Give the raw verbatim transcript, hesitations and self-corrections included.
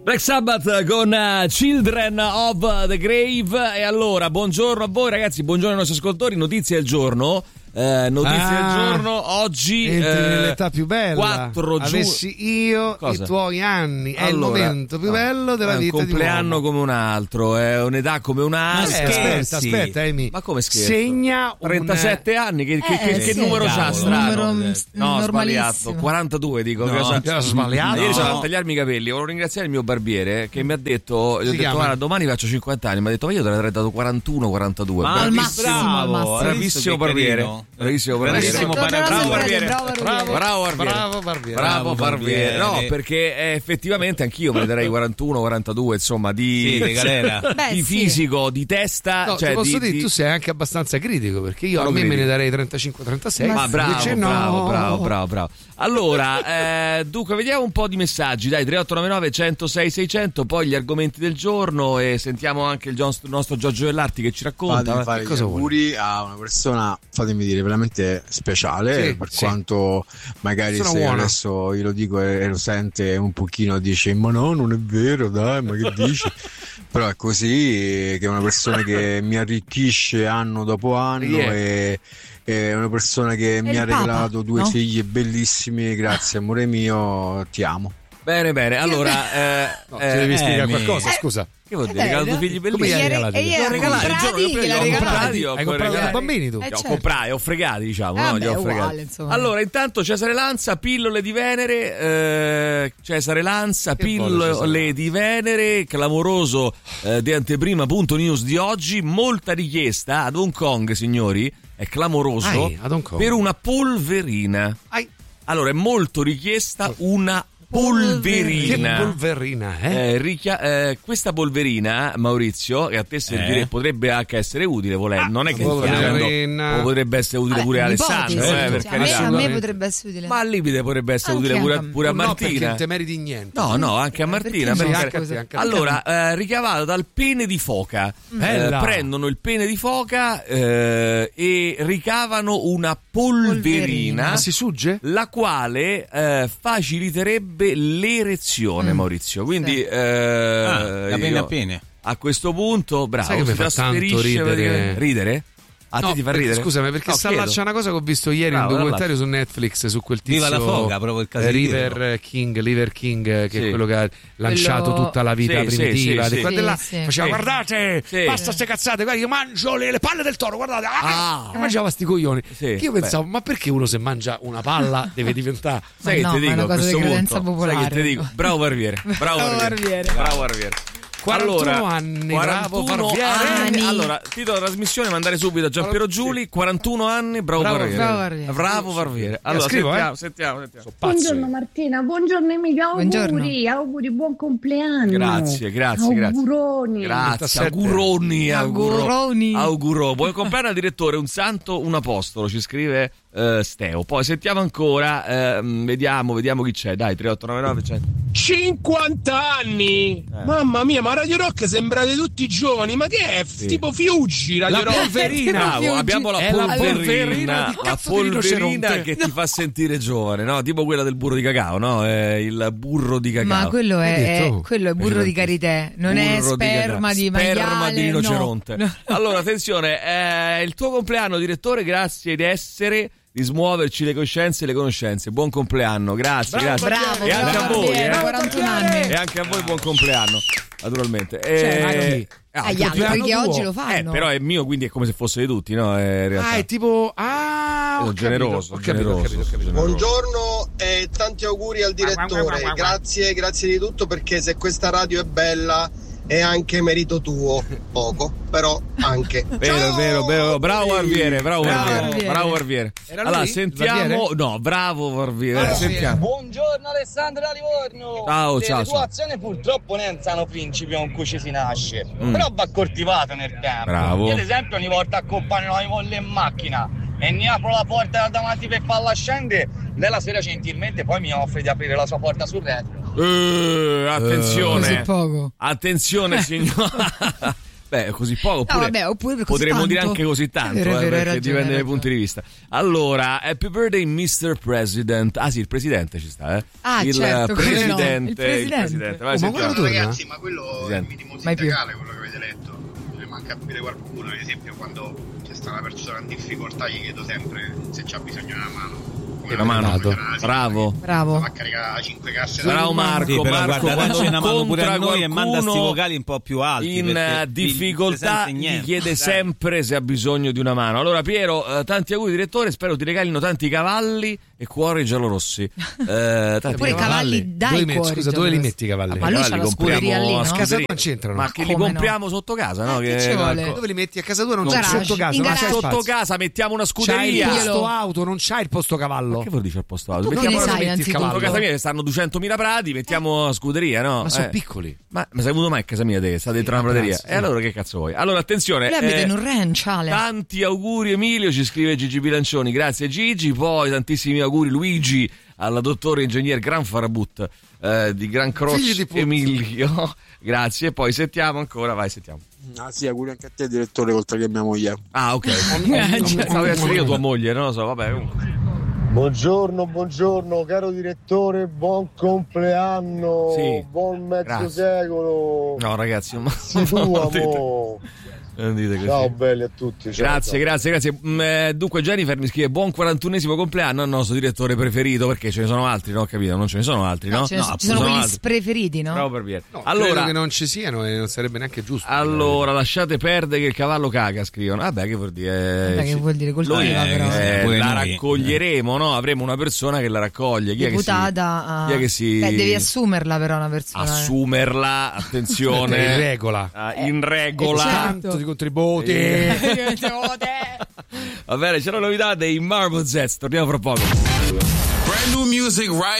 Black Sabbath con uh, Children of the Grave. E allora, buongiorno a voi ragazzi, buongiorno ai nostri ascoltatori. Notizie del giorno. Eh, notizie ah, del giorno oggi eh, nell'età più bella quattro giu- avessi io Cosa? I tuoi anni è allora, il momento più no, bello della vita di un compleanno come un altro, è un'età come un'altra. Eh, aspetta aspetta Amy, ma come scherzo? Segna trentasette un... anni che, che, eh, che, che sì, numero cavolo, c'ha strano? Numero no sbagliato, quarantadue dico. No, che ho sbagliato. Ieri sono no. a tagliarmi i capelli, volevo ringraziare il mio barbiere che mi ha detto, gli ho detto guarda, domani faccio cinquanta anni, mi ha detto ma io te l'avrei dato quarantuno quarantadue. Ma al massimo, al massimo. Bravissimo barbiere, bravissimo barbiere. Bravissimo Barbiere. bravo Barbiere. Bravo, bravo, bravo Barbiere. Bravo Barbiere. Bravo Barbiere. No, perché eh, effettivamente anch'io me ne darei quarantuno quarantadue, insomma, di, sì, di galera. Beh, di fisico, sì. Di testa. No, cioè, ti posso di, dire, di... tu sei anche abbastanza critico, perché io a me critico. me ne darei trentacinque trentasei. Ma bravo, invece bravo, no. bravo, bravo, bravo. Allora, eh, dunque, vediamo un po' di messaggi. Dai, tre otto nove nove uno zero sei sei zero zero, poi gli argomenti del giorno e sentiamo anche il nostro, il nostro Giorgio Vellarti che ci racconta. Fatemi fare cosa gli auguri vuole? A una persona, fatemi dire, veramente speciale, sì, per sì. quanto magari Sono se buona. adesso io lo dico e lo sente un pochino, dice ma no, non è vero, dai, ma che dici? Però è così, che è una persona che mi arricchisce anno dopo anno yeah. e è una persona che è mi ha Papa, regalato due no? figli bellissimi, grazie amore mio, ti amo. Bene, bene, allora eh, no, eh, ti devi spiegare eh, qualcosa, eh, scusa. Che vuol dire? Regalato figli bellissimi. Come gli hai regalati? E io ho regalato il giorno che comprati, ho comprati, io hai comprato i bambini tu? Eh, Li ho certo. comprati, ho fregati, diciamo, Ah, no? beh, Li ho uguale, fregati. insomma. Allora, intanto Cesare Lanza, pillole di Venere, eh, Cesare Lanza, Che pillole Cesare? di Venere, clamoroso eh, di anteprima punto news di oggi, molta richiesta ad Hong Kong, signori, è clamoroso, Ai, ad Hong Kong. per una polverina. Ai. Allora, è molto richiesta una polverina. Che polverina, eh? Eh, richia- eh, questa polverina, Maurizio, che a te servirebbe, Eh? potrebbe anche essere utile, volendo. Ah, non è che polverina. o potrebbe essere utile Vabbè, pure a un'ipotesi, Alessandro, sì, eh, per sì, a, me, carità. a me potrebbe essere utile. Ma al limite potrebbe essere Anche utile pure, a- pure a No, perché Martina. non te meriti niente. No, no, anche a Martina. Perché no? perché- Anche a te, anche a te. Allora, eh, ricavato dal pene di foca. Bella. Eh, prendono il pene di foca eh, e ricavano una polverina, Ma si sugge? la quale eh, faciliterebbe l'erezione, Mm. Maurizio. Quindi Sì. eh, Ah, da pene a io- pene. a questo punto, bravo, Sai che mi si fa tanto trasferisce ridere? praticamente- ridere? A No, te ti fa perché- ridere? Scusami, perché No, sta chiedo. là, c'è una cosa che ho visto ieri, Bravo, un documentario su Netflix su quel tizio Viva la foca, proprio il caso eh, di River Piero. King, Liver King, che Sì. è quello che ha lanciato Quello- tutta la vita Sì, sì, primitiva. sì, di sì. qua e di là. Sì, sì. Faceva, Sì. guardate, Sì. basta ste cazzate, guarda, io mangio le, le palle del toro, guardate, ah, Ah. e mangiava sti coglioni. Sì, Che io beh. pensavo, ma perché uno se mangia una palla deve diventare... Sai che Ma no, ti ma è dico una a cosa questo di credenza punto? popolare. Sai che ti dico? Bravo Barbiere. Bravo Bravo Barbiere. Barbiere. Bravo Barbiere. quarantuno Allora, anni, bravo quarantuno Barbiere. anni. Allora, titolo della trasmissione, mandare subito a Giampiero Giuli, quarantuno anni, bravo, Bravo, Barbiere. bravo Barbiere. Bravo Barbiere. Allora, scrivo, sentiamo, eh. sentiamo, sentiamo. Pazzo Buongiorno io. Martina, buongiorno Emilia, auguri, Buongiorno. auguri, buon compleanno. Grazie, grazie, grazie. Auguroni. Grazie, trentasette. auguroni, auguro, Auguroni. auguro. Buon compleanno al direttore, un santo, un apostolo, ci scrive eh, Steo. Poi sentiamo ancora, ehm, vediamo, vediamo chi c'è. Dai, tre otto nove nove cento. cinquanta anni! Eh. Mamma mia, ma Radio Rock sembrate tutti giovani, ma che è? Sì. Tipo Fiuggi Radio La Rock. polverina. Bravo, Fiuggi. abbiamo la È la polverina, polverina di la cazzo di polverina rinoceronte. che ti fa sentire giovane, no? Tipo quella del burro di cacao, no? È il burro di cacao. Ma quello è, Hai detto? è- quello è burro di karité, non è Burro di sperma cacao. di maiale. Sperma di no. rinoceronte. No. Allora, attenzione, è il tuo compleanno, direttore, grazie di essere, di smuoverci le coscienze e le conoscenze. Buon compleanno, grazie, Bravo, grazie. Bravo, E anche a bravo, voi, Barbiere, eh. quarantuno anni. E anche a voi buon compleanno, naturalmente. Cioè, Eh, ma chi? ah, Agli altri compleanno che oggi tuo. lo eh, fanno. però è mio, quindi è come se fosse di tutti, no? Eh, in realtà. Ah, è tipo... Ah, ho Sono generoso, capito, ho capito, ho generoso, capito, ho capito. generoso. Buongiorno e tanti auguri al direttore, grazie, grazie di tutto, perché se questa radio è bella è anche merito tuo, poco, però anche. Vero, Ciao! vero, vero, bravo Barbiere, bravo Bravo Barbiere, Barbiere. bravo Barbiere. Era lui? Allora, Il sentiamo, Barbiere? no, bravo Barbiere, Bravo. sentiamo. Buongiorno Alessandro da Livorno. Ciao, Le ciao, situazioni purtroppo non sono principi con cui ci si nasce, Mm. però va coltivato nel tempo. Bravo. Io ad esempio ogni volta accompagno la molle in macchina e ne apro la porta da davanti per farla scendere, lei la sera gentilmente poi mi offre di aprire la sua porta sul retro. Eh, attenzione. Così poco. Attenzione signora. Beh, così poco, oppure, no, vabbè, oppure così potremmo tanto. dire anche così tanto, È vero, è eh, vero, hai perché ragione, dipende hai dai punti di vista. Allora, Happy Birthday mister President. Ah sì, il presidente ci sta, eh. Ah, il, certo, presidente, no. il presidente, il presidente. Vai, oh, ma sentiamo. quello Ragazzi, ma quello Presidente. è il minimo Mai più. sindacale, quello che avete letto. Ne manca capire qualcuno, ad esempio quando c'è sta una persona in difficoltà gli chiedo sempre se c'ha bisogno di una mano. Una mano, bravo, bravo. Va a caricare cinque casse. Bravo Marco, sì, però Marco guarda, quando dacci una mano pure a noi e manda sti qualcuno vocali un po' più alti in perché difficoltà gli- gli niente. chiede Dai. sempre se ha bisogno di una mano. Allora Piero, eh, tanti auguri direttore, spero ti regalino tanti cavalli e cuori giallorossi. Eh, tanti Pure i cavalli dai dove, met- cuori, scusa, dove li giallorossi. metti i cavalli? Ma lui cavalli c'ha la compriamo scuderia lì, a no? A casa scuderia. non c'entrano. Ma che li Come no? compriamo sotto casa, no? Eh, Che, che ci vuole? ecco, Dove li metti? A casa tua non In c'è garage, sotto casa, in non c'è garage. sotto spazio. casa mettiamo una C'hai il scuderia. posto auto, non c'hai il posto cavallo. Ma che vuol dire il posto auto? Tu Mettiamo che ne una- sai, metti il innanzitutto? Sotto casa mia che stanno duecentomila prati, mettiamo la scuderia, no? Ma sono Eh. piccoli. Ma, ma sei venuto mai a casa mia te? Sta dentro una prateria. grazie, E allora che cazzo vuoi? Allora attenzione. Lei abita eh, in un ranch, Ale. Tanti auguri Emilio, ci scrive Gigi Bilancioni, grazie Gigi, poi tantissimi auguri Luigi alla dottore ingegner Gran Farabut eh, di Gran Figli Croce di puttana. Emilio, grazie, e poi sentiamo ancora, vai sentiamo. Ah sì, auguri anche a te direttore oltre che mia moglie. Ah ok, stavo essere io tua moglie, non lo so, vabbè comunque. Buongiorno, buongiorno, caro direttore, buon compleanno, Sì, buon mezzo grazie. secolo. No ragazzi, ma Sei tu, non dite- amo. non dite così. Ciao belli a tutti. Ciao, Grazie, ciao. grazie, grazie. Mm, eh, dunque Jennifer mi scrive buon quarantunesimo compleanno al nostro direttore preferito, perché ce ne sono altri, no? Ho capito, non ce ne sono altri, no? No, ce ne No, so- ci appunto, sono quelli altri. spreferiti, no? Bravo per Pier. No, allora, credo che non ci siano e non sarebbe neanche giusto. allora lasciate perdere che il cavallo caga, scrivono. Vabbè, che vuol dire? Vabbè, che vuol dire coltiva, Noi, però. eh, Pure la noi. raccoglieremo, no? Avremo una persona che la raccoglie. Chi è che si- Deputata a... chi è che si- Beh, devi assumerla però una persona. eh. assumerla, attenzione. in regola. Ah, in regola. certo. Tanto di contributi. Eh. Va bene, c'è la novità dei Marble Zets, torniamo fra poco. Brand new music right